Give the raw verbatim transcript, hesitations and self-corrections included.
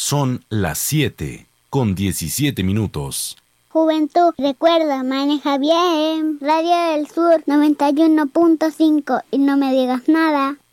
Son las siete con diecisiete minutos. Juventud, recuerda, maneja bien. Radio del Sur noventa y uno punto cinco y no me digas nada.